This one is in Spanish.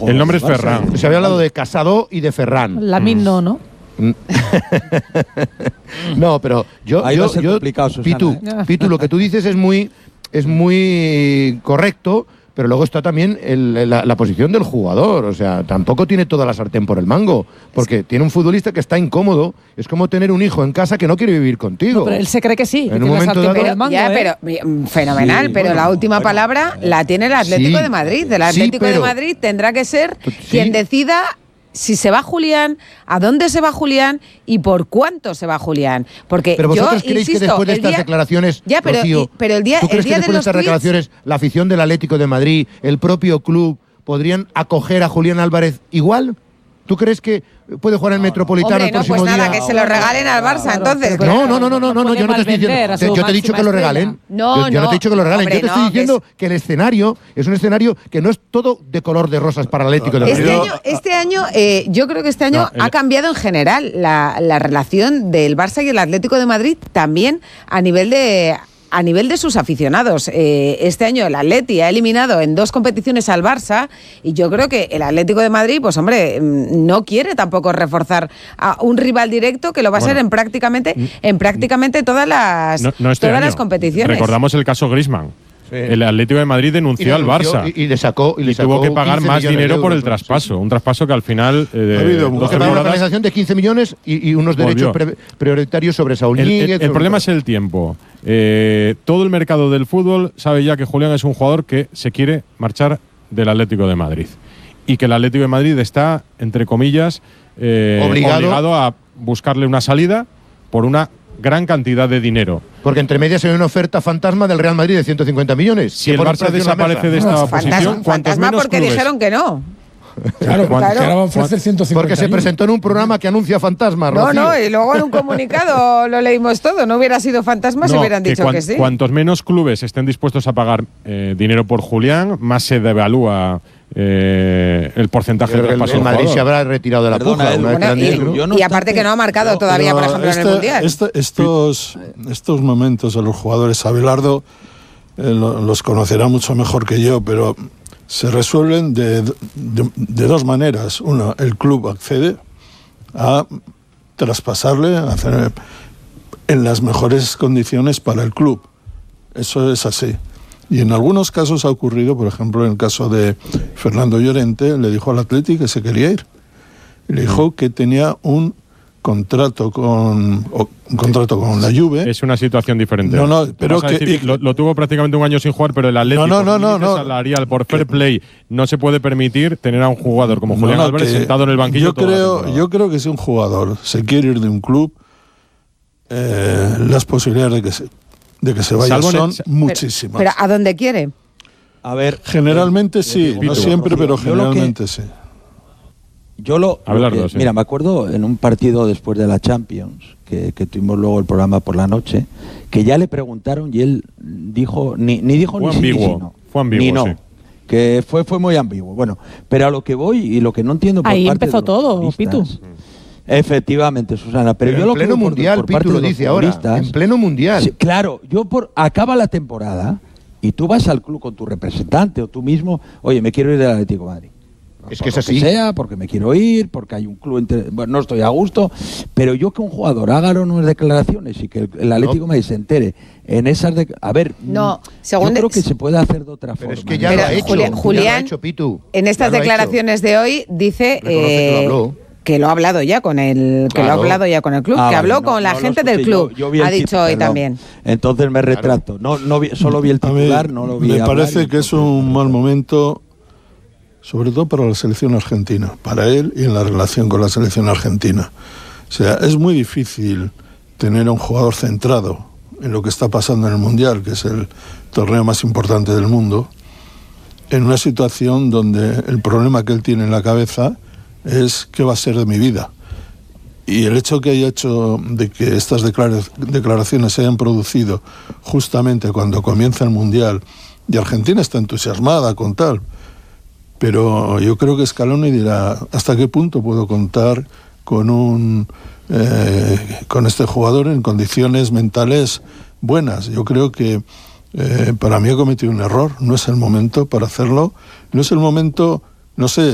jugadores. El nombre es Ferran. Se había hablado de Casado y de Ferran. Lamine no. No, pero yo Pitu, lo que tú dices es muy correcto, pero luego está también la posición del jugador. O sea, tampoco tiene toda la sartén por el mango, porque tiene un futbolista que está incómodo. Es como tener un hijo en casa que no quiere vivir contigo. No, pero él se cree que sí. En un momento dado, el mango, pero fenomenal, sí, pero bueno, la última palabra la tiene el Atlético de Madrid. El Atlético de Madrid tendrá que ser quien decida si se va Julián, a dónde se va Julián y por cuánto se va Julián. Porque pero vosotros creéis que después de estas declaraciones, Rocío, pero el día ¿tú crees que después de estas declaraciones la afición del Atlético de Madrid, el propio club, podrían acoger a Julián Álvarez igual? ¿Tú crees que puede jugar en el Metropolitano el próximo pues nada, día? que se lo regalen al Barça, entonces. No, yo no te estoy diciendo. Yo te he dicho que lo regalen. Yo no te he dicho que lo regalen. Yo te estoy diciendo que el escenario es un escenario que no es todo de color de rosas para el Atlético de Madrid. Este año, yo creo que este año ha cambiado en general la relación del Barça y el Atlético de Madrid, también a nivel de sus aficionados. Este año el Atleti ha eliminado en 2 competiciones al Barça y yo creo que el Atlético de Madrid, pues hombre, no quiere tampoco reforzar a un rival directo que lo va a ser en prácticamente todas las competiciones. Recordamos el caso Griezmann. Sí. El Atlético de Madrid denunció al Barça y le sacó tuvo que pagar más dinero por el traspaso. Sí. Un traspaso que al final tuvo que pagar una penalización de 15 millones y unos derechos prioritarios sobre Saúl Ñíguez. El problema es el tiempo. Todo el mercado del fútbol sabe ya que Julián es un jugador que se quiere marchar del Atlético de Madrid y que el Atlético de Madrid está, entre comillas, obligado a buscarle una salida por una gran cantidad de dinero. Porque entre medias hay una oferta fantasma del Real Madrid de 150 millones. Si el Barça desaparece de esta posición, fantasma porque dijeron que no. Claro. Ahora van a ofrecer 150. Porque se presentó en un programa que anuncia fantasmas. No, y luego en un comunicado lo leímos todo. No hubiera sido fantasma si hubieran dicho que sí. Cuantos menos clubes estén dispuestos a pagar dinero por Julián, más se devalúa el porcentaje de traspaso. El Madrid se habrá retirado de la puja. Y aparte que no ha marcado todavía, por ejemplo, en el Mundial. Estos momentos de los jugadores, Abelardo los conocerá mucho mejor que yo, pero se resuelven de 2 maneras. Una, el club accede a traspasarle, a hacer en las mejores condiciones para el club. Eso es así. Y en algunos casos ha ocurrido, por ejemplo, en el caso de Fernando Llorente, le dijo al Atleti que se quería ir. Y le dijo que tenía un contrato con la Juve. Es una situación diferente. Pero lo tuvo prácticamente un año sin jugar, pero el Atlético salarial por fair play no se puede permitir tener a un jugador como Julián Álvarez sentado en el banquillo. Yo creo que si un jugador se quiere ir de un club, las posibilidades de que se vaya son muchísimas. Pero ¿a dónde quiere? A ver, generalmente sí, no siempre, pero generalmente sí. Mira, me acuerdo en un partido después de la Champions, que tuvimos luego el programa por la noche, que ya le preguntaron y él dijo, ni dijo fue ni ambiguo, sí, ni no. Fue ambiguo, ni no. Sí. Que fue muy ambiguo. Bueno, pero a lo que voy y lo que no entiendo por ahí parte empezó de los todo, Pitu. Efectivamente, Susana. Pero yo en lo pleno mundial, Pitu lo dice ahora. En pleno mundial. Sí, claro, acaba la temporada y tú vas al club con tu representante o tú mismo, oye, me quiero ir del Atlético de Madrid. Es que es así. Porque me quiero ir, porque hay un club, no estoy a gusto, pero yo que un jugador haga unas declaraciones y que el Atlético de Madrid se entere en esas yo creo que se puede hacer de otra forma. Pero es que ya lo ha hecho. Julián, Pitu. En estas declaraciones de hoy dice que lo ha hablado ya con el club, que habló con la gente del club. Yo vi ha dicho hoy también. Entonces me retracto. Solo vi el titular, no lo vi. Me parece que es un mal momento, sobre todo para la selección argentina, para él y en la relación con la selección argentina. O sea, es muy difícil tener a un jugador centrado en lo que está pasando en el Mundial, que es el torneo más importante del mundo, en una situación donde el problema que él tiene en la cabeza es qué va a ser de mi vida. Y el hecho que haya hecho de que estas declaraciones se hayan producido justamente cuando comienza el Mundial, y Argentina está entusiasmada con tal, pero yo creo que Scaloni dirá hasta qué punto puedo contar con este jugador en condiciones mentales buenas. Yo creo que para mí ha cometido un error, no es el momento para hacerlo, no es el momento, no sé,